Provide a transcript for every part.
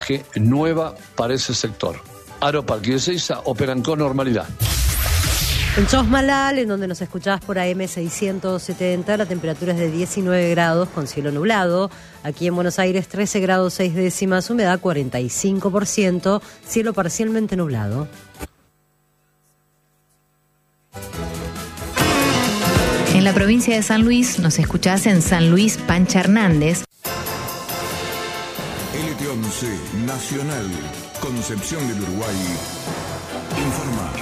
nueva para ese sector. Aeroparque y Ezeiza operan con normalidad. En Chosmalal, en donde nos escuchás por AM 670, la temperatura es de 19 grados con cielo nublado. Aquí en Buenos Aires, 13 grados 6 décimas, humedad 45%, cielo parcialmente nublado. En la provincia de San Luis nos escuchás en San Luis Pancha Hernández. LT11 Nacional, Concepción del Uruguay, informa.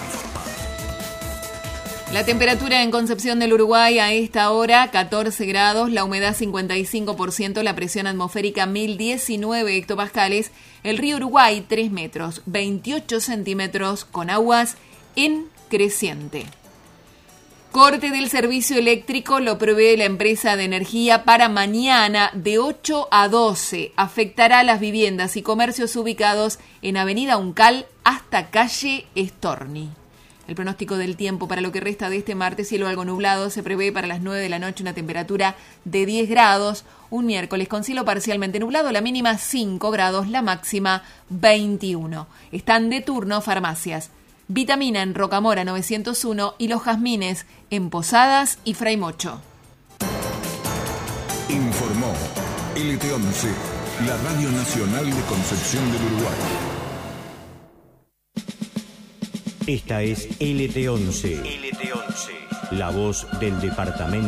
La temperatura en Concepción del Uruguay a esta hora, 14 grados, la humedad 55%, la presión atmosférica 1019 hectopascales, el río Uruguay 3 metros, 28 centímetros con aguas en creciente. Corte del servicio eléctrico lo prevé la empresa de energía para mañana de 8 a 12. Afectará a las viviendas y comercios ubicados en Avenida Uncal hasta calle Storni. El pronóstico del tiempo para lo que resta de este martes, cielo algo nublado, se prevé para las 9 de la noche una temperatura de 10 grados. Un miércoles con cielo parcialmente nublado, la mínima 5 grados, la máxima 21. Están de turno farmacias. Vitamina en Rocamora 901 y Los Jazmines en Posadas y Fray Mocho. Informó LT11, la Radio Nacional de Concepción del Uruguay. Esta es LT11. LT11. La voz del departamento.